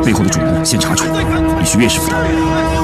背后的主谋先查处，必须越是辅导。